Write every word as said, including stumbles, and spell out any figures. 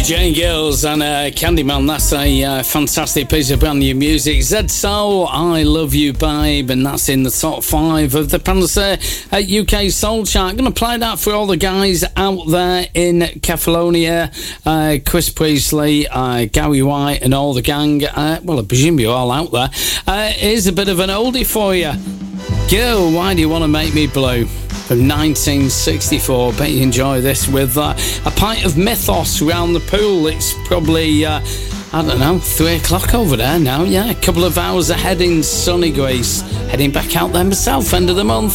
Jane Girls and uh, Candyman. That's a uh, fantastic piece of brand new music. Zed Soul, I Love You Babe, and that's in the top five of the Panacea uh, U K Soul Chart. I'm going to play that for all the guys out there in Kefalonia, uh, Chris Priestley, uh, Gary White and all the gang. Uh, well, I presume you're all out there. Uh, here's a bit of an oldie for you. Girl, Why Do You Want to Make Me Blue? From nineteen sixty-four. Bet you enjoy this with uh, a pint of Mythos round the pool. It's probably, uh, I don't know, three o'clock over there now. Yeah, a couple of hours ahead in sunny Greece. Heading back out there myself, end of the month.